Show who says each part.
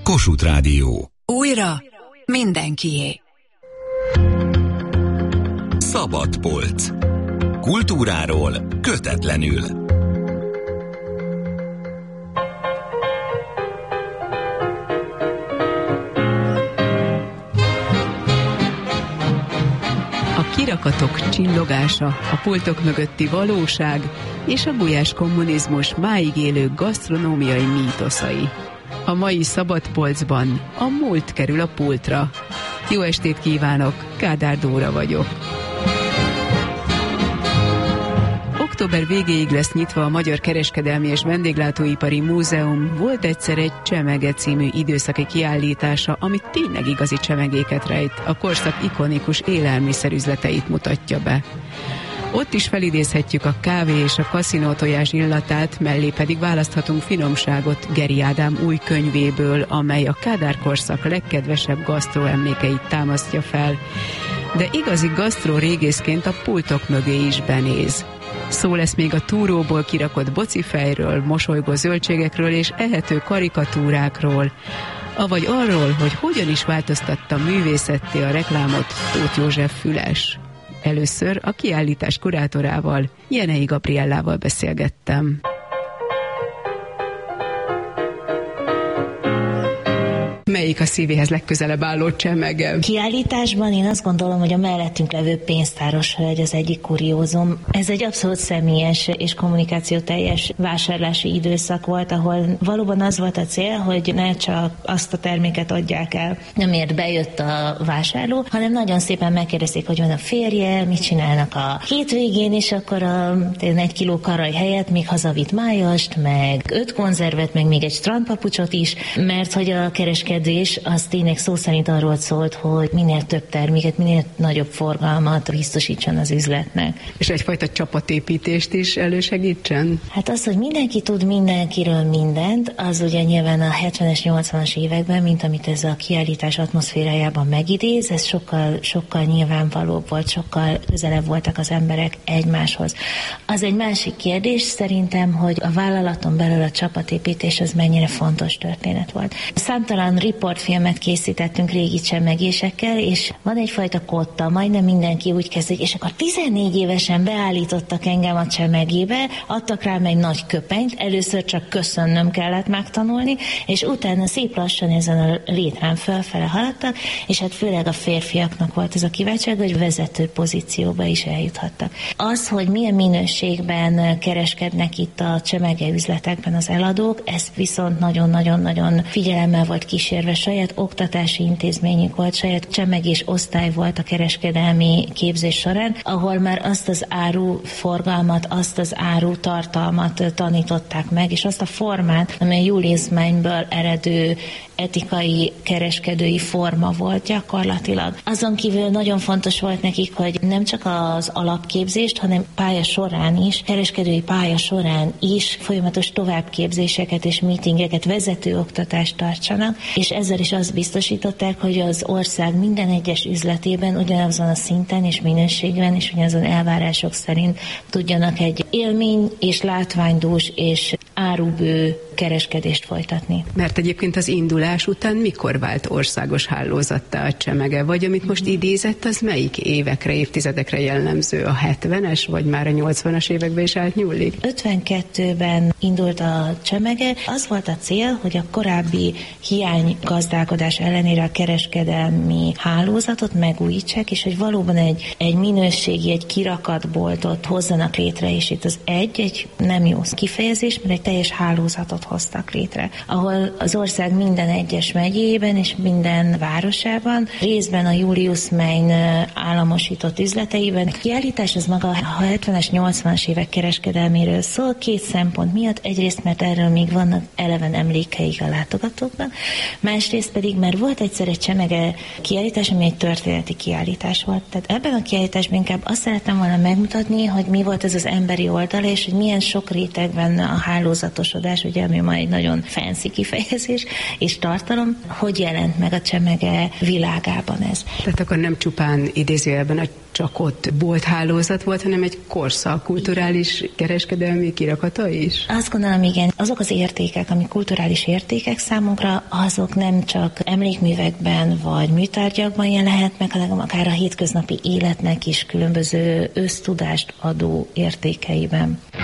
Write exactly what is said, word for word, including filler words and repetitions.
Speaker 1: Kossuth Rádió.
Speaker 2: Újra mindenkié.
Speaker 1: Szabad polc. Kultúráról kötetlenül.
Speaker 2: A kirakatok csillogása, a pultok mögötti valóság és a gulyás kommunizmus máig élő gasztronómiai mítoszai. A mai szabadpolcban a múlt kerül a pultra. Jó estét kívánok, Kádár Dóra vagyok. Október végéig lesz nyitva a Magyar Kereskedelmi és Vendéglátóipari Múzeum Volt egyszer egy csemege című időszaki kiállítása, ami tényleg igazi csemegéket rejt, a korszak ikonikus élelmiszerüzleteit mutatja be. Ott is felidézhetjük a kávé és a kaszinótojás illatát, mellé pedig választhatunk finomságot Geri Ádám új könyvéből, amely a Kádár korszak legkedvesebb gasztroemlékeit támasztja fel. De igazi gasztró régészként a pultok mögé is benéz. Szó lesz még a túróból kirakott bocifejről, mosolygó zöldségekről és ehető karikatúrákról, avagy arról, hogy hogyan is változtatta művészetté a reklámot Tóth József Füles. Először a kiállítás kurátorával, Jenei Gabriellával beszélgettem. Melyik a szívéhez legközelebb álló csemege?
Speaker 3: Kiállításban én azt gondolom, hogy a mellettünk levő pénztáros hölgy az egyik kuriózum. Ez egy abszolút személyes és kommunikációteljes vásárlási időszak volt, ahol valóban az volt a cél, hogy ne csak azt a terméket adják el, amiért bejött a vásárló, hanem nagyon szépen megkérdezték, hogy van a férje, mit csinálnak a hétvégén, és akkor a egy kiló karaj helyett még hazavitt májast, meg öt konzervet, meg még egy strandpapucsot is, mert hogy a kereskedő az tényleg szó szerint arról szólt, hogy minél több terméket, minél nagyobb forgalmat biztosítson az üzletnek.
Speaker 2: És egyfajta csapatépítést is elősegítsen?
Speaker 3: Hát az, hogy mindenki tud mindenkiről mindent, az ugye nyilván a hetvenes, nyolcvanas években, mint amit ez a kiállítás atmoszférájában megidéz, ez sokkal, sokkal nyilvánvalóbb volt, sokkal közelebb voltak az emberek egymáshoz. Az egy másik kérdés szerintem, hogy a vállalaton belül a csapatépítés az mennyire fontos történet volt. Számtalan riportfilmet készítettünk régi csemegésekkel, és van egyfajta kotta, majdnem mindenki úgy kezd, és akkor tizennégy évesen beállítottak engem a csemegébe, adtak rám egy nagy köpenyt, először csak köszönnöm kellett megtanulni, és utána szép lassan ezen a létrán fölfele haladtak, és hát főleg a férfiaknak volt ez a kiváltság, hogy vezető pozícióba is eljuthattak. Az, hogy milyen minőségben kereskednek itt a csemege üzletekben az eladók, ez viszont nagyon-nagyon-nagyon figyelemmel volt kísérve, saját oktatási intézményük volt, saját csemegés osztály volt a kereskedelmi képzés során, ahol már azt az áru forgalmat, azt az áru tartalmat tanították meg, és azt a formát, amely Julius Meinből eredő etikai kereskedői forma volt gyakorlatilag. Azon kívül nagyon fontos volt nekik, hogy nem csak az alapképzést, hanem pálya során is, kereskedői pálya során is folyamatos továbbképzéseket és meetingeket, vezetőoktatást tartsanak, és ezzel is azt biztosították, hogy az ország minden egyes üzletében ugyanazon a szinten és minőségben és ugyanazon elvárások szerint tudjanak egy élmény és látványdús és árubő kereskedést folytatni.
Speaker 2: Mert egyébként az indulás után mikor vált országos hálózattá a csemege? Vagy amit most idézett, az melyik évekre, évtizedekre jellemző? A hetvenes, vagy már a nyolcvanas években is átnyúlik?
Speaker 3: ötvenkettőben indult a csemege. Az volt a cél, hogy a korábbi hiány gazdálkodás ellenére a kereskedelmi hálózatot megújítsák, és hogy valóban egy, egy minőségi, egy kirakatboltot hozzanak létre, és itt az egy, egy nem jó kifejezés, mert egy teljes hálózatot hoztak létre, ahol az ország minden egyes megyében és minden városában, részben a Julius Mein államosított üzleteiben. A kiállítás az maga a hetvenes, nyolcvanas évek kereskedelméről szól, két szempont miatt. Egyrészt, mert erről még vannak eleven emlékeik a látogatóknak, másrészt pedig, mert volt egyszer egy csemege kiállítás, ami egy történeti kiállítás volt. Tehát ebben a kiállításban inkább azt szerettem volna megmutatni, hogy mi volt ez az emberi oldala, és hogy milyen sok rétegben a hálózatosodás, ugye, ami ami ma egy nagyon fancy kifejezés, és tartalom, hogy jelent meg a csemege világában ez.
Speaker 2: Tehát akkor nem csupán idézőjelben a csak ott bolthálózat volt, hanem egy korszak kulturális kereskedelmi kirakata is?
Speaker 3: Azt gondolom, igen. Azok az értékek, ami kulturális értékek számunkra, azok nem csak emlékművekben vagy műtárgyakban jelenhet meg, hanem akár a hétköznapi életnek is különböző össztudást adó értékeiben.